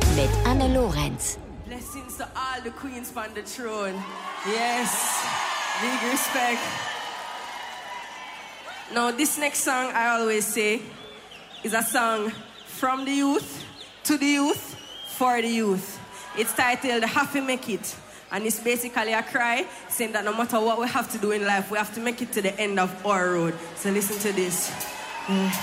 Mit Anne Lorenz. Blessings to all the queens on the throne. Yes, big respect. Now, this next song, I always say, is a song from the youth, to the youth, for the youth. It's titled Have to Make It. And it's basically a cry saying that no matter what we have to do in life, we have to make it to the end of our road. So listen to this.